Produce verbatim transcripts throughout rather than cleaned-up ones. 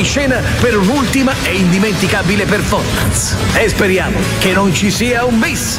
scena per un'ultima e indimenticabile performance. E speriamo che non ci sia un bis.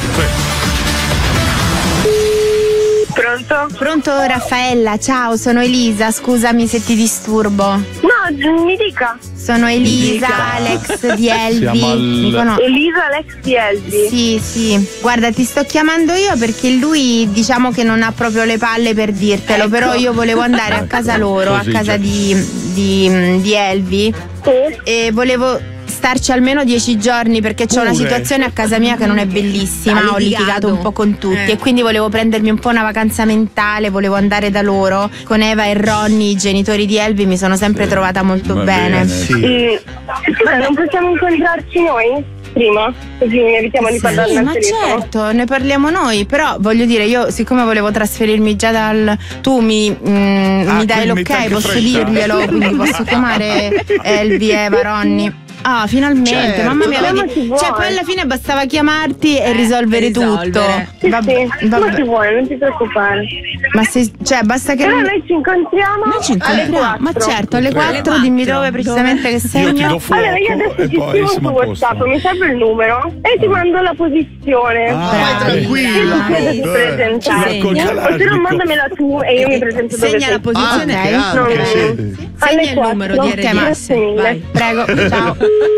Pronto? Pronto Raffaella, ciao, sono Elisa, scusami se ti disturbo. No, mi dica. Sono Elisa, dica. Alex di Elvi. Al... Mi conos- Elisa Alex di Elvi. Sì, sì. Guarda, ti sto chiamando io perché lui diciamo che non ha proprio le palle per dirtelo, ecco. Però io volevo andare a casa loro, a casa di, di, di Elvi. Sì. E volevo starci almeno dieci giorni perché c'è una situazione a casa mia che non è bellissima. Ho litigato un po' con tutti eh. e quindi volevo prendermi un po' una vacanza mentale, volevo andare da loro. Con Eva e Ronny, i genitori di Elvi, mi sono sempre trovata molto Va bene, bene sì. E, scusa, non possiamo incontrarci noi prima? Così evitiamo sì, di parlare al ma telefono. certo, ne parliamo noi. Però voglio dire, io siccome volevo trasferirmi già dal... Tu mi, mm, ah, mi dai l'ok, posso fretta. dirglielo, quindi posso chiamare Elvi, Eva, Ronny. Ah, finalmente, certo, mamma mia, vedi? Cioè, poi alla fine bastava chiamarti e eh, risolvere, risolvere tutto. Sì, vabbè, sì. vabbè. Ma ti vuoi, non ti preoccupare. Ma se, cioè, basta che. Però non... noi ci incontriamo. Noi ci incontriamo, ma certo, alle quattro, dimmi dove precisamente che sei. Io ti do fuoco allora, io adesso e ti poi scrivo su siamo a posto. WhatsApp, mi serve il numero e ti mando la posizione. Ah, tranquilla. Io ti presentare. O se non mandamela tu e io mi presento dove segna la posizione ah, che okay. no, sì. Segna il numero di R D S. Vai. Prego, ciao.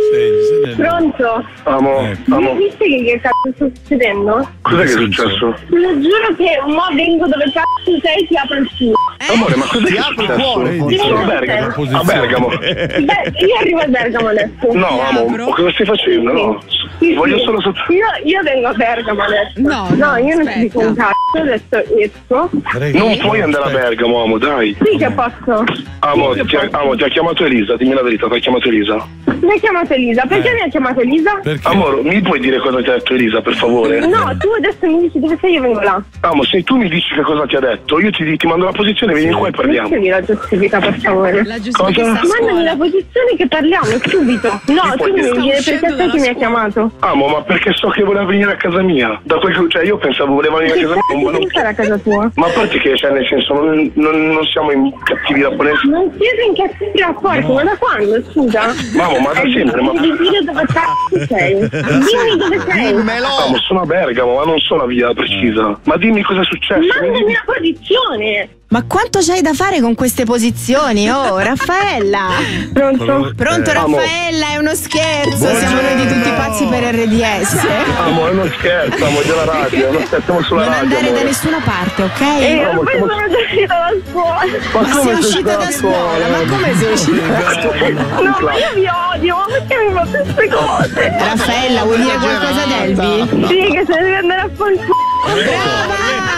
Pronto? Amo, Mi amo. dici che, che cazzo sta succedendo? Cos'è che è successo? Lo giuro che mo vengo dove cazzo sei e ti apro il culo. Eh? Amore, ma cos'è Ti che è apro il successo? cuore, Sì, Sono a sì. Bergamo. A Bergamo. Beh, io arrivo a Bergamo adesso. No, amo, ma cosa stai facendo? No. Sì, Voglio sì. solo sotto. Io, io vengo a Bergamo adesso. No, no, no, io non aspetta. ti dico un cazzo, adesso esco. Non puoi andare a Bergamo, amo, dai. Sì che posso. Amo, Sì, ti, che posso. amo, ti ha chiamato Elisa, dimmi la verità, ti ha chiamato Elisa. Mi ha chiamato Elisa, perché Eh. mi ha chiamato Elisa? Perché? Amore, mi puoi dire cosa ti ha detto Elisa, per favore? No, tu adesso mi dici dove sei, io vengo là. Amo, se tu mi dici che cosa ti ha detto, io ti, ti mando la posizione, vieni qua e parliamo. Mettimi la giustifica, per favore. La giustifica sta a Mandami scuola. la posizione che parliamo subito. No, tu puoi mi dire- devi dire Sta perché uscendo sai chi mi ha dalla chiamato. Amo, ma perché so che voleva venire a casa mia. Da quel che, cioè io pensavo voleva venire a casa mia. Che ma non- devi stare a casa tua? Ma a parte che, cioè, nel senso, non, non, non siamo in cattivi rapponesi. Non siete in cattivi rapporti, ma da quando, scusa? Mamma, ma da sempre, ma... Devi dire dove cazzo sei. Dimmi dove sei. Amo, sono a Bergamo, ma non so la via precisa. Ma dimmi cosa è successo. Mandami la posizione. Ma quanto c'hai da fare con queste posizioni? Oh, Raffaella! Pronto? Pronto, Eh, amo. Raffaella, è uno scherzo! Buongiorno. Siamo noi di tutti pazzi per R D S. Amo, è uno scherzo, amo, della radio. Non aspettiamo sulla Non radio. andare da amore. nessuna parte, ok? Eh, Amo, poi siamo- sono già uscita da scuola. Ma Ma sei come uscita da scuola? Ma come sei uscita da scuola? No, ma io vi odio, ma perché mi fate queste cose? Raffaella, vuoi dire qualcosa ad Elvi? Sì, che se ne devi andare a fare il culo. Brava!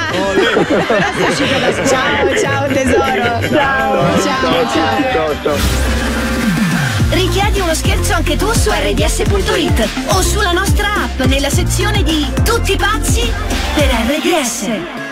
Ciao, ciao tesoro. Ciao. Ciao, ciao. Ciao, ciao. Richiedi uno scherzo anche tu su R D S punto it o sulla nostra app nella sezione di Tutti pazzi per R D S.